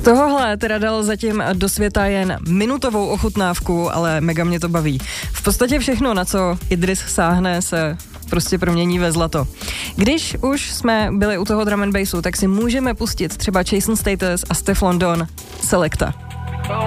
Tohohle teda dal zatím do světa jen minutovou ochutnávku, ale mega mě to baví. V podstatě všechno, na co Idris sáhne, se prostě promění ve zlato. Když už jsme byli u toho drum and bassu, tak si můžeme pustit třeba Jason Status a Steph London Selecta.